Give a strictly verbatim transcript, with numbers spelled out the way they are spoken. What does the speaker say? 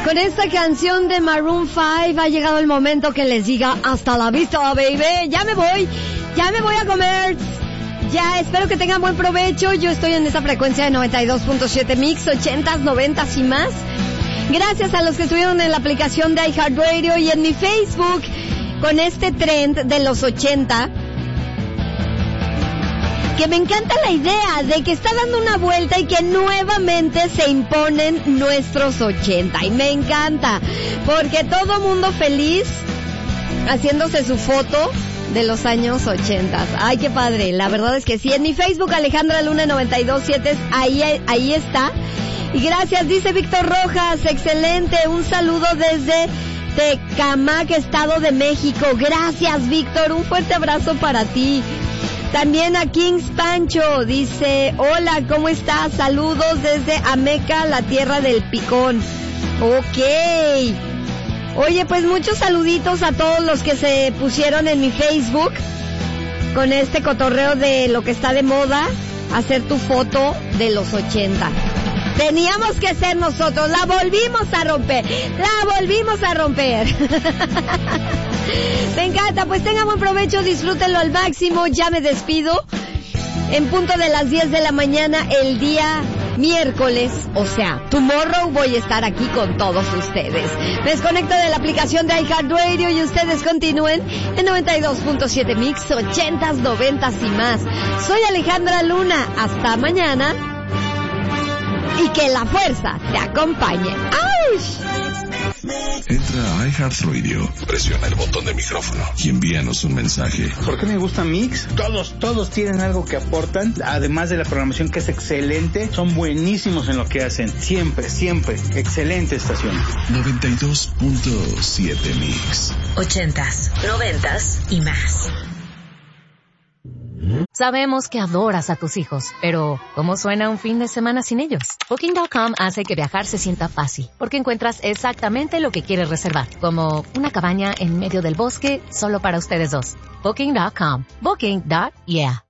Con esta canción de Maroon five ha llegado el momento que les diga hasta la vista, baby. Ya me voy, ya me voy a comer. Ya, espero que tengan buen provecho. Yo estoy en esa frecuencia de noventa y dos punto siete Mix, ochentas, noventas y más. Gracias a los que estuvieron en la aplicación de iHeartRadio y en mi Facebook con este trend de los ochenta. Que me encanta la idea de que está dando una vuelta y que nuevamente se imponen nuestros ochenta. Y me encanta, porque todo mundo feliz haciéndose su foto de los años ochenta. Ay, qué padre, la verdad es que sí. En mi Facebook, Alejandra Luna noventa y dos siete, ahí, ahí está. Y gracias, dice Víctor Rojas, excelente, un saludo desde Tecamac, Estado de México. Gracias, Víctor, un fuerte abrazo para ti. También a Kings Pancho dice, hola, ¿cómo estás? Saludos desde Ameca, la tierra del picón. Ok. Oye, pues muchos saluditos a todos los que se pusieron en mi Facebook con este cotorreo de lo que está de moda, hacer tu foto de los ochenta. Teníamos que ser nosotros, la volvimos a romper, la volvimos a romper. Me encanta, pues tengan buen provecho, disfrútenlo al máximo, ya me despido. En punto de las diez de la mañana, el día miércoles, o sea, tomorrow, voy a estar aquí con todos ustedes. Me desconecto de la aplicación de iHeartRadio y ustedes continúen en noventa y dos punto siete Mix, ochentas, noventas y más. Soy Alejandra Luna, hasta mañana. Y que la fuerza te acompañe. ¡Auch! Entra a iHeartRadio, presiona el botón de micrófono y envíanos un mensaje. ¿Por qué me gusta Mix? Todos, todos tienen algo que aportan, además de la programación que es excelente, son buenísimos en lo que hacen. Siempre, siempre, excelente estación. noventa y dos punto siete Mix. Ochentas, noventas y más. Sabemos que adoras a tus hijos, pero ¿cómo suena un fin de semana sin ellos? Booking punto com hace que viajar se sienta fácil, porque encuentras exactamente lo que quieres reservar, como una cabaña en medio del bosque solo para ustedes dos. Booking punto com. Booking. Yeah.